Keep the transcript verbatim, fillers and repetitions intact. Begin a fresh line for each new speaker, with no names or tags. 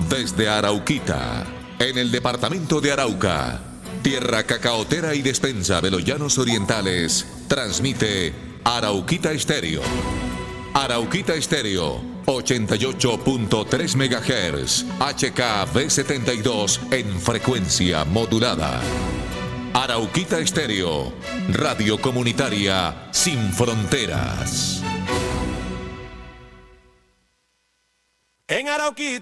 Desde Arauquita, en el departamento de Arauca, tierra cacaotera y despensa de los llanos orientales, transmite Arauquita Estéreo. Arauquita Estéreo, ochenta y ocho punto tres megahertz, H K B setenta y dos en frecuencia modulada. Arauquita Estéreo, radio comunitaria sin fronteras.
En Arauquita